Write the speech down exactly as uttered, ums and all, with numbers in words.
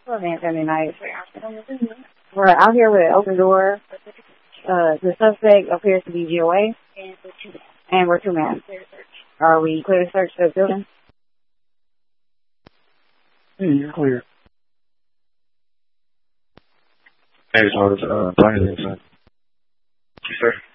Van Sunday night. We're out here with an open door. Uh, the suspect appears to be G O A. And we're two men. Are we clear to search the building? Hmm, you're clear. Hey, so, uh, Brian, sir.